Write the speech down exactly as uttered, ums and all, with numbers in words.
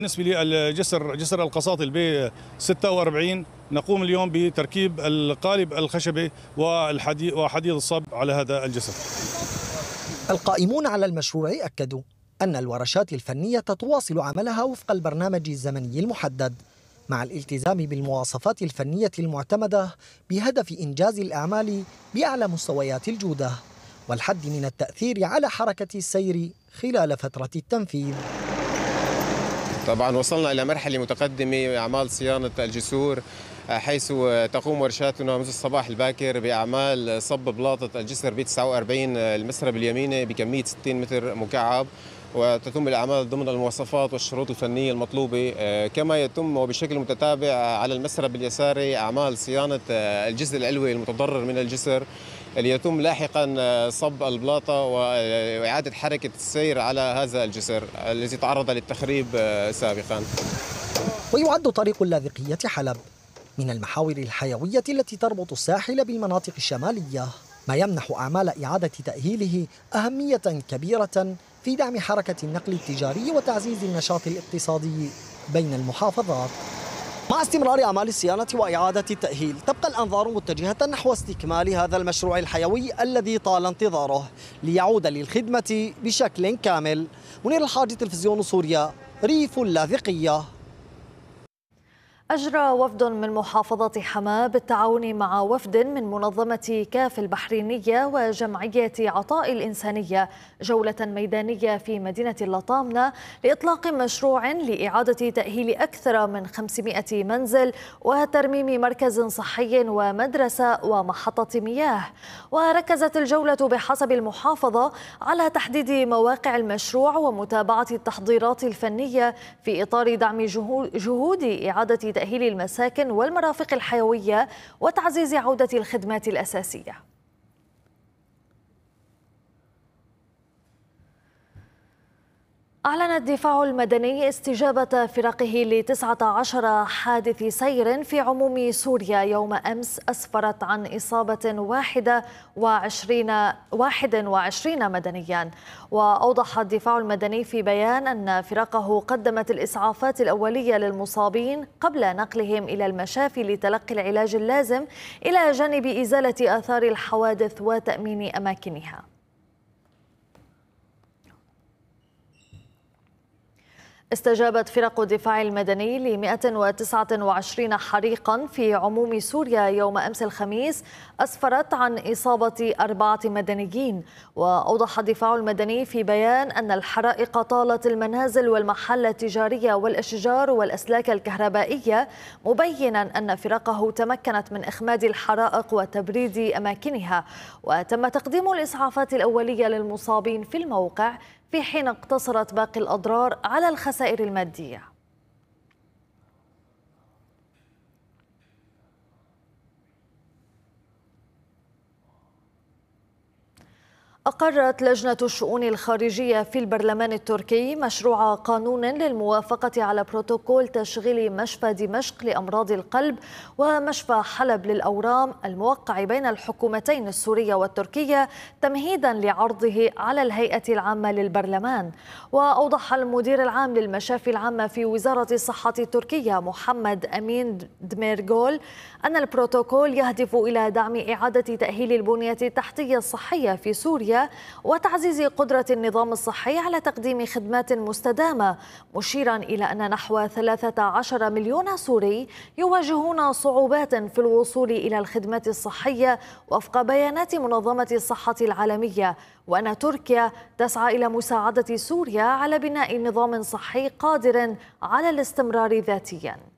بالنسبة للجسر جسر القساطل ب ستة وأربعين نقوم اليوم بتركيب القالب الخشبي والحديد وحديد الصب على هذا الجسر. القائمون على المشروع أكدوا أن الورشات الفنية تواصل عملها وفق البرنامج الزمني المحدد مع الالتزام بالمواصفات الفنية المعتمدة بهدف إنجاز الأعمال بأعلى مستويات الجودة والحد من التأثير على حركة السير خلال فترة التنفيذ. طبعا وصلنا إلى مرحلة متقدمة بأعمال صيانة الجسور، حيث تقوم ورشاتنا منذ الصباح الباكر بأعمال صب بلاطة الجسر ب تسعة وأربعين المسرب اليميني بكمية ستين متر مكعب، وتتم الأعمال ضمن المواصفات والشروط الفنية المطلوبة. كما يتم وبشكل متتابع على المسرب اليساري أعمال صيانة الجزء العلوي المتضرر من الجسر، اللي يتم لاحقا صب البلاطة وإعادة حركة السير على هذا الجسر الذي تعرض للتخريب سابقا. ويعد طريق اللاذقية حلب من المحاور الحيوية التي تربط الساحل بالمناطق الشمالية، ما يمنح أعمال إعادة تأهيله أهمية كبيرة في دعم حركة النقل التجاري وتعزيز النشاط الاقتصادي بين المحافظات. مع استمرار أعمال الصيانة وإعادة التأهيل تبقى الأنظار متجهة نحو استكمال هذا المشروع الحيوي الذي طال انتظاره ليعود للخدمة بشكل كامل. منير الحاج، تلفزيون سوريا، ريف اللاذقية. أجرى وفد من محافظة حماة بالتعاون مع وفد من منظمة كاف البحرينية وجمعية عطاء الإنسانية جولة ميدانية في مدينة اللطامنة لإطلاق مشروع لإعادة تأهيل أكثر من خمسمائة منزل وترميم مركز صحي ومدرسة ومحطة مياه. وركزت الجولة بحسب المحافظة على تحديد مواقع المشروع ومتابعة التحضيرات الفنية في إطار دعم جهود إعادة تأهيل المساكن والمرافق الحيوية وتعزيز عودة الخدمات الأساسية. أعلن الدفاع المدني استجابة فرقه لتسعة عشر حادث سير في عموم سوريا يوم أمس أسفرت عن إصابة واحدة وعشرين واحد وعشرين مدنيا. وأوضح الدفاع المدني في بيان أن فرقه قدمت الإسعافات الأولية للمصابين قبل نقلهم إلى المشافي لتلقي العلاج اللازم إلى جانب إزالة آثار الحوادث وتأمين أماكنها. استجابت فرق الدفاع المدني ل مئة وتسعة وعشرين حريقا في عموم سوريا يوم أمس الخميس أسفرت عن إصابة أربعة مدنيين. وأوضح الدفاع المدني في بيان أن الحرائق طالت المنازل والمحال التجارية والأشجار والأسلاك الكهربائية، مبينا أن فرقه تمكنت من إخماد الحرائق وتبريد أماكنها، وتم تقديم الإسعافات الأولية للمصابين في الموقع في حين اقتصرت باقي الأضرار على الخسائر المادية. أقرت لجنة الشؤون الخارجية في البرلمان التركي مشروع قانون للموافقة على بروتوكول تشغيل مشفى دمشق لأمراض القلب ومشفى حلب للأورام الموقع بين الحكومتين السورية والتركية تمهيدا لعرضه على الهيئة العامة للبرلمان. وأوضح المدير العام للمشافي العامة في وزارة الصحة التركية محمد أمين دميرغول أن البروتوكول يهدف إلى دعم إعادة تأهيل البنية التحتية الصحية في سوريا وتعزيز قدرة النظام الصحي على تقديم خدمات مستدامة، مشيرا إلى أن نحو ثلاثة عشر مليون سوري يواجهون صعوبات في الوصول إلى الخدمات الصحية وفق بيانات منظمة الصحة العالمية، وأن تركيا تسعى إلى مساعدة سوريا على بناء نظام صحي قادر على الاستمرار ذاتيا.